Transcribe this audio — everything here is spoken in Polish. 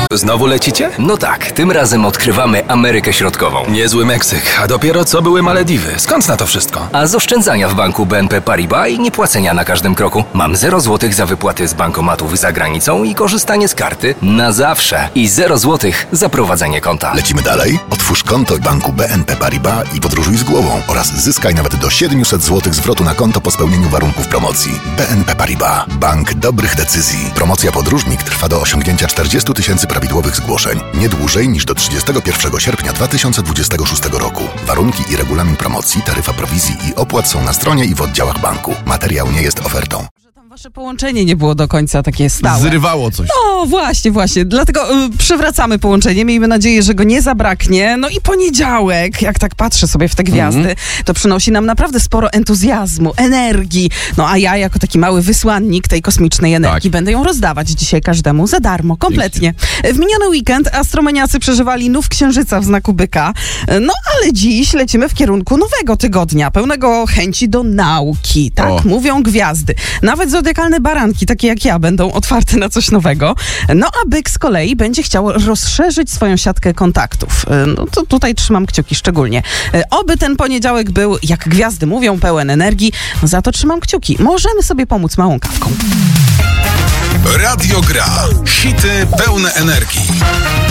Znowu lecicie? No tak, tym razem odkrywamy Amerykę Środkową. Niezły Meksyk, a dopiero co były Malediwy. Skąd na to wszystko? A z oszczędzania w banku BNP Paribas i niepłacenia na każdym kroku. Mam 0 zł za wypłaty z bankomatów za granicą i korzystanie z karty na zawsze. I 0 zł za prowadzenie konta. Lecimy dalej? Otwórz konto w banku BNP Paribas i podróżuj z głową oraz zyskaj nawet do 700 zł zwrotu na konto po spełnieniu warunków promocji. BNP Paribas. Bank dobrych decyzji. Promocja Podróżnik trwa do osiągnięcia 40 000 prawidłowych zgłoszeń. Nie dłużej niż do 31 sierpnia 2026 roku. Warunki i regulamin promocji, taryfa prowizji i opłat są na stronie i w oddziałach banku. Materiał nie jest ofertą. Wasze połączenie nie było do końca takie stałe. Zrywało coś. No właśnie. Dlatego przywracamy połączenie. Miejmy nadzieję, że go nie zabraknie. No i poniedziałek, jak tak patrzę sobie w te gwiazdy, to przynosi nam naprawdę sporo entuzjazmu, energii. No a ja jako taki mały wysłannik tej kosmicznej energii będę ją rozdawać dzisiaj każdemu za darmo, kompletnie. W miniony weekend astromaniacy przeżywali nów księżyca w znaku byka. No ale dziś lecimy w kierunku nowego tygodnia, pełnego chęci do nauki. Tak mówią gwiazdy. Nawet zodiakalne baranki, takie jak ja, będą otwarte na coś nowego. No a byk z kolei będzie chciał rozszerzyć swoją siatkę kontaktów. No to tutaj trzymam kciuki szczególnie. Oby ten poniedziałek był, jak gwiazdy mówią, pełen energii. Za to trzymam kciuki. Możemy sobie pomóc małą kawką. Radio Gra. Hity pełne energii.